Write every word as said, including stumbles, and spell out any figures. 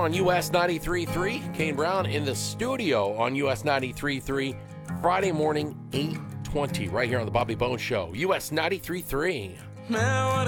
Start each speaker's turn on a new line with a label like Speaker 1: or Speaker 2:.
Speaker 1: on U S ninety-three point three. Kane Brown in the studio on U S ninety-three point three. Friday morning, eight twenty, right here on the Bobby Bones Show. U S ninety-three point three.